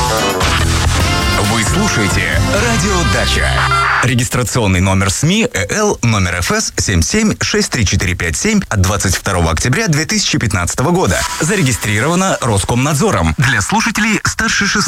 Вы слушаете «Радио Дача». Регистрационный номер СМИ ЭЛ номер ФС 77-63457 от 22 октября 2015 года. Зарегистрировано Роскомнадзором. Для слушателей старше 16